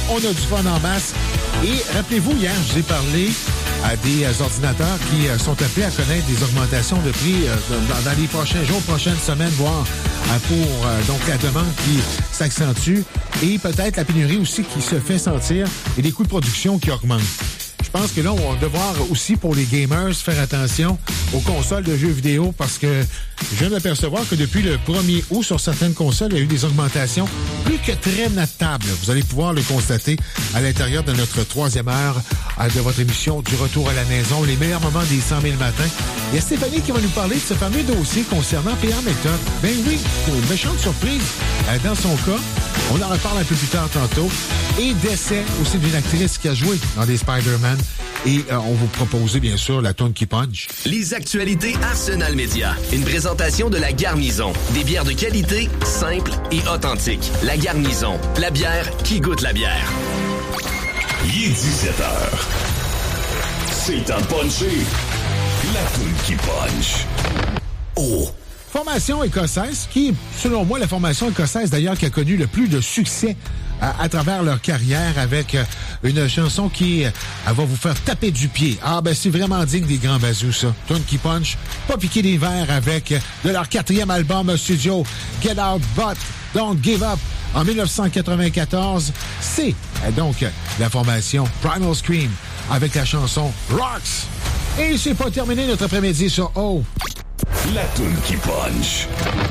On a du fun en masse. Et rappelez-vous, hier, je vous ai parlé à des ordinateurs qui sont appelés à connaître des augmentations de prix dans les prochains jours, prochaines semaines, voire pour donc la demande qui s'accentue et peut-être la pénurie aussi qui se fait sentir et les coûts de production qui augmentent. Je pense que là, on va devoir aussi, pour les gamers, faire attention aux consoles de jeux vidéo parce que je viens d'apercevoir que depuis le 1er août, sur certaines consoles, il y a eu des augmentations plus que très notables. Vous allez pouvoir le constater à l'intérieur de notre 3e heure de votre émission du Retour à la maison, les meilleurs moments des 100 000 matins. Il y a Stéphanie qui va nous parler de ce fameux dossier concernant P.R. Méthode. Ben oui, c'est une méchante surprise dans son cas. On en reparle un peu plus tard tantôt. Et décès aussi d'une actrice qui a joué dans des Spider-Man. Et on vous propose bien sûr la toune qui punch. Les actualités Arsenal Média. Une présentation de La Garnison. Des bières de qualité, simples et authentiques. La Garnison. La bière qui goûte la bière. Il est 17h. C'est un puncher. La toune qui punch. Oh! Formation écossaise, qui est, selon moi, la formation écossaise, d'ailleurs, qui a connu le plus de succès à travers leur carrière avec une chanson qui va vous faire taper du pied. Ah, ben, c'est vraiment digne des grands bazous, ça. Tune qui punch, pas piquer des verres avec de leur 4e album studio, Get Out But Don't Give Up, en 1994. C'est donc la formation Primal Scream avec la chanson Rocks. Et c'est pas terminé notre après-midi sur Oh! La toune qui punch.